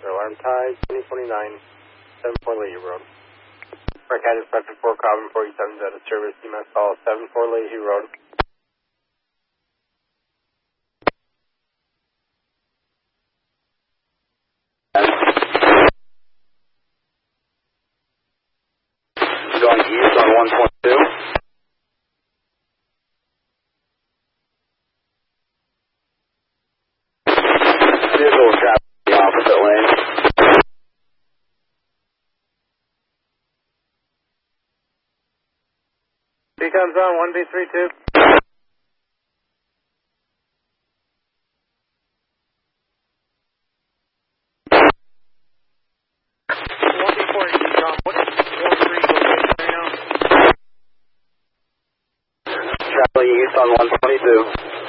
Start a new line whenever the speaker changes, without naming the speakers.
Alarm tie, 2029, 74 Leahy Road. Marquette is 554, Carbon 47 is out of service. You must follow 74 Leahy Road.
Going east on 1.2. Vehicle traffic in the opposite lane.
Becomes on 1B32.
Traveling east on 122.